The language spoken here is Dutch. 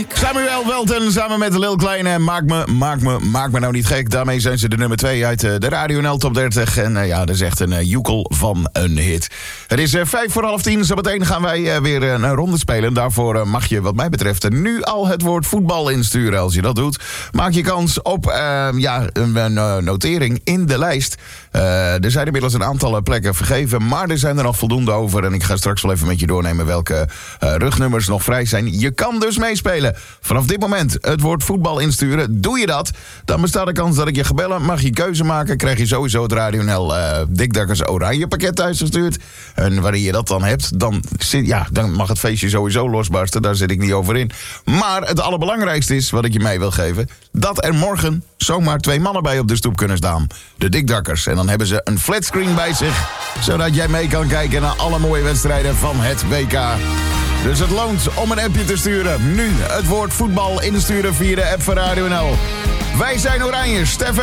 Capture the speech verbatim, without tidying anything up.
Samuel Welten samen met Lil Kleine. Maak me, maak me, maak me nou niet gek. Daarmee zijn ze de nummer twee uit de Radio N L Top dertig. En uh, ja, dat is echt een uh, joekel van een hit. Het is uh, vijf voor half tien. Zometeen gaan wij uh, weer uh, een ronde spelen. Daarvoor uh, mag je wat mij betreft nu al het woord voetbal insturen. Als je dat doet, maak je kans op uh, ja, een, een uh, notering in de lijst. Uh, er zijn inmiddels een aantal plekken vergeven, maar er zijn er nog voldoende over. En ik ga straks wel even met je doornemen welke uh, rugnummers nog vrij zijn. Je kan dus meespelen. Vanaf dit moment het woord voetbal insturen. Doe je dat, dan bestaat de kans dat ik je ga bellen. Mag je keuze maken, krijg je sowieso het Radio N L uh, Dikdakkers Oranje pakket thuisgestuurd. En wanneer je dat dan hebt, dan, zit, ja, dan mag het feestje sowieso losbarsten. Daar zit ik niet over in. Maar het allerbelangrijkste is, wat ik je mee wil geven, dat er morgen zomaar twee mannen bij op de stoep kunnen staan. De Dikdakkers. En dan hebben ze een flatscreen bij zich, zodat jij mee kan kijken naar alle mooie wedstrijden van het W K. Dus het loont om een appje te sturen. Nu het woord voetbal insturen via de app van Radio N L. Wij zijn Oranje, Stefan.